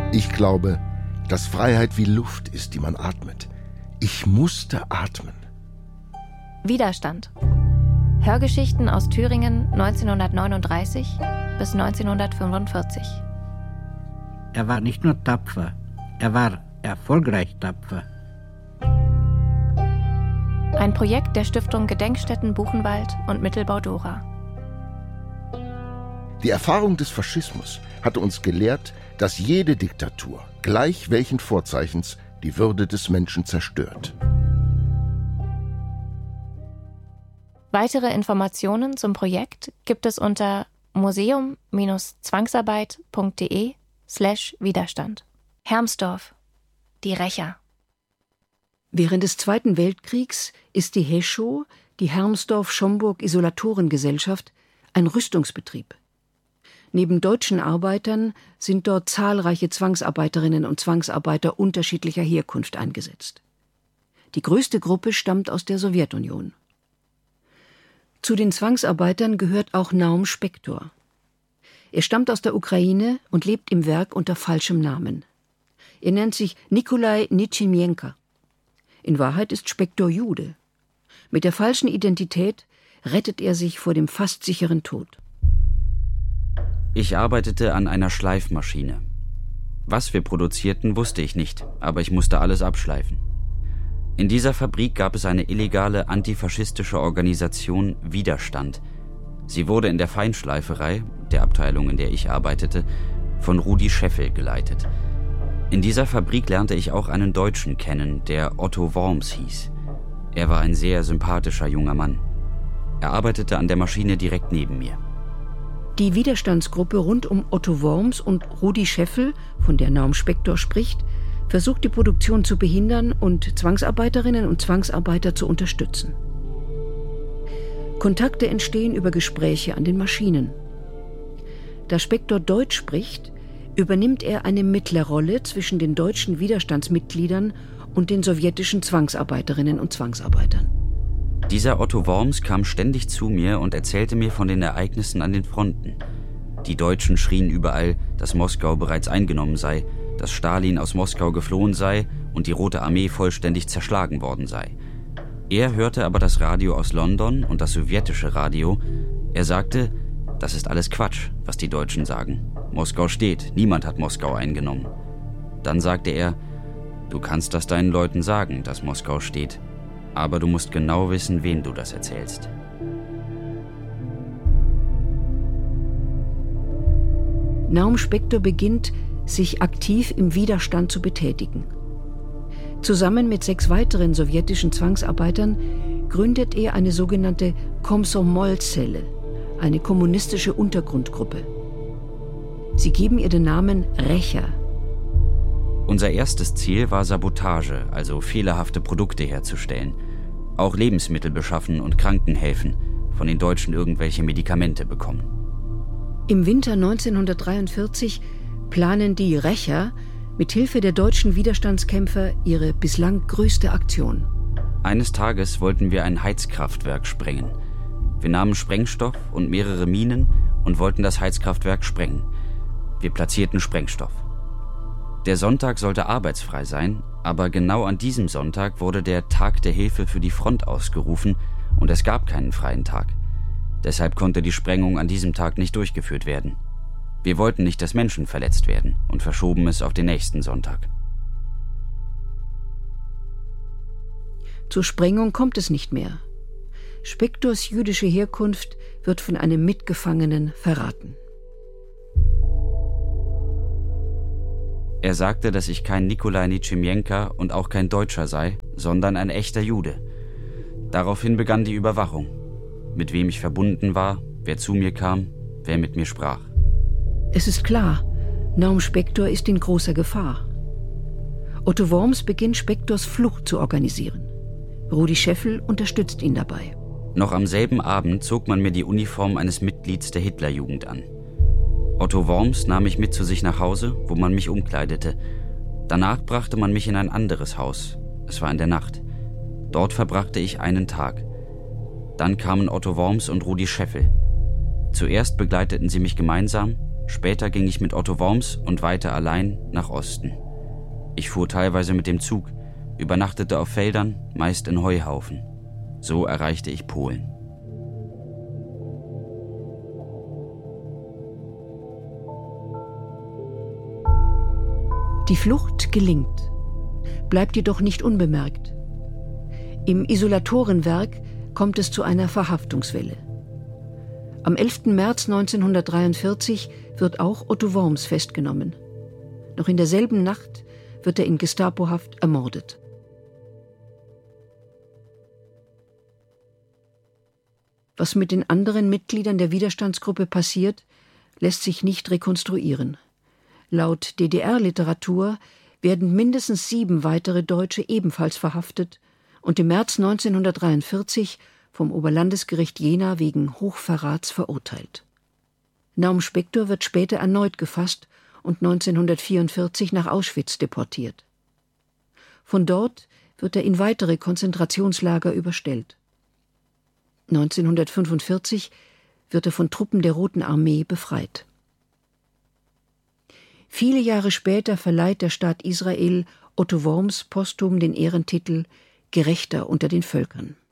Ich glaube, dass Freiheit wie Luft ist, die man atmet. Ich musste atmen. Widerstand. Hörgeschichten aus Thüringen 1939 bis 1945. Er war nicht nur tapfer, er war erfolgreich tapfer. Ein Projekt der Stiftung Gedenkstätten Buchenwald und Mittelbau Dora. Die Erfahrung des Faschismus hatte uns gelehrt, dass jede Diktatur, gleich welchen Vorzeichens, die Würde des Menschen zerstört. Weitere Informationen zum Projekt gibt es unter museum-zwangsarbeit.de/Widerstand. Hermsdorf, die Rächer. Während des Zweiten Weltkriegs ist die Heschow, die Hermsdorf-Schomburg-Isolatorengesellschaft, ein Rüstungsbetrieb. Neben deutschen Arbeitern sind dort zahlreiche Zwangsarbeiterinnen und Zwangsarbeiter unterschiedlicher Herkunft eingesetzt. Die größte Gruppe stammt aus der Sowjetunion. Zu den Zwangsarbeitern gehört auch Naum Spektor. Er stammt aus der Ukraine und lebt im Werk unter falschem Namen. Er nennt sich Nikolai Nitschimjenka. In Wahrheit ist Spektor Jude. Mit der falschen Identität rettet er sich vor dem fast sicheren Tod. Ich arbeitete an einer Schleifmaschine. Was wir produzierten, wusste ich nicht, aber ich musste alles abschleifen. In dieser Fabrik gab es eine illegale antifaschistische Organisation Widerstand. Sie wurde in der Feinschleiferei, der Abteilung, in der ich arbeitete, von Rudi Scheffel geleitet. In dieser Fabrik lernte ich auch einen Deutschen kennen, der Otto Worms hieß. Er war ein sehr sympathischer junger Mann. Er arbeitete an der Maschine direkt neben mir. Die Widerstandsgruppe rund um Otto Worms und Rudi Scheffel, von der Naum Spektor spricht, versucht die Produktion zu behindern und Zwangsarbeiterinnen und Zwangsarbeiter zu unterstützen. Kontakte entstehen über Gespräche an den Maschinen. Da Spektor Deutsch spricht, übernimmt er eine Mittlerrolle zwischen den deutschen Widerstandsmitgliedern und den sowjetischen Zwangsarbeiterinnen und Zwangsarbeitern. Dieser Otto Worms kam ständig zu mir und erzählte mir von den Ereignissen an den Fronten. Die Deutschen schrien überall, dass Moskau bereits eingenommen sei, dass Stalin aus Moskau geflohen sei und die Rote Armee vollständig zerschlagen worden sei. Er hörte aber das Radio aus London und das sowjetische Radio. Er sagte, das ist alles Quatsch, was die Deutschen sagen. Moskau steht, niemand hat Moskau eingenommen. Dann sagte er, du kannst das deinen Leuten sagen, dass Moskau steht. Aber du musst genau wissen, wem du das erzählst. Naum Spektor beginnt, sich aktiv im Widerstand zu betätigen. Zusammen mit 6 weiteren sowjetischen Zwangsarbeitern gründet er eine sogenannte Komsomol-Zelle, eine kommunistische Untergrundgruppe. Sie geben ihr den Namen Rächer. Unser erstes Ziel war Sabotage, also fehlerhafte Produkte herzustellen. Auch Lebensmittel beschaffen und Kranken helfen, von den Deutschen irgendwelche Medikamente bekommen. Im Winter 1943 planen die Rächer mit Hilfe der deutschen Widerstandskämpfer ihre bislang größte Aktion. Eines Tages wollten wir ein Heizkraftwerk sprengen. Wir nahmen Sprengstoff und mehrere Minen und wollten das Heizkraftwerk sprengen. Wir platzierten Sprengstoff. Der Sonntag sollte arbeitsfrei sein, aber genau an diesem Sonntag wurde der Tag der Hilfe für die Front ausgerufen und es gab keinen freien Tag. Deshalb konnte die Sprengung an diesem Tag nicht durchgeführt werden. Wir wollten nicht, dass Menschen verletzt werden und verschoben es auf den nächsten Sonntag. Zur Sprengung kommt es nicht mehr. Spektors jüdische Herkunft wird von einem Mitgefangenen verraten. Er sagte, dass ich kein Nikolai Nitschimjenka und auch kein Deutscher sei, sondern ein echter Jude. Daraufhin begann die Überwachung. Mit wem ich verbunden war, wer zu mir kam, wer mit mir sprach. Es ist klar, Naum Spektor ist in großer Gefahr. Otto Worms beginnt Spektors Flucht zu organisieren. Rudi Scheffel unterstützt ihn dabei. Noch am selben Abend zog man mir die Uniform eines Mitglieds der Hitlerjugend an. Otto Worms nahm mich mit zu sich nach Hause, wo man mich umkleidete. Danach brachte man mich in ein anderes Haus. Es war in der Nacht. Dort verbrachte ich einen Tag. Dann kamen Otto Worms und Rudi Scheffel. Zuerst begleiteten sie mich gemeinsam, Später ging ich mit Otto Worms und weiter allein nach Osten. Ich fuhr teilweise mit dem Zug, übernachtete auf Feldern, meist in Heuhaufen. So erreichte ich Polen. Die Flucht gelingt, bleibt jedoch nicht unbemerkt. Im Isolatorenwerk kommt es zu einer Verhaftungswelle. Am 11. März 1943 wird auch Otto Worms festgenommen. Noch in derselben Nacht wird er in Gestapohaft ermordet. Was mit den anderen Mitgliedern der Widerstandsgruppe passiert, lässt sich nicht rekonstruieren. Laut DDR-Literatur werden mindestens 7 weitere Deutsche ebenfalls verhaftet und im März 1943 vom Oberlandesgericht Jena wegen Hochverrats verurteilt. Naum Spektor wird später erneut gefasst und 1944 nach Auschwitz deportiert. Von dort wird er in weitere Konzentrationslager überstellt. 1945 wird er von Truppen der Roten Armee befreit. Viele Jahre später verleiht der Staat Israel Otto Worms posthum den Ehrentitel Gerechter unter den Völkern.